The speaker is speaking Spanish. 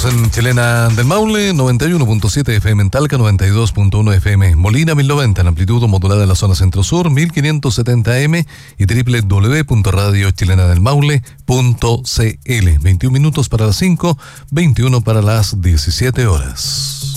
en Chilena del Maule, 91.7 FM en Talca, 92.1 FM en Molina, 1090 en amplitud modulada en la zona centro-sur, 1570 M y www.radiochilenadelmaule.cl. 21 minutos para las 5, 21 para las 17 horas.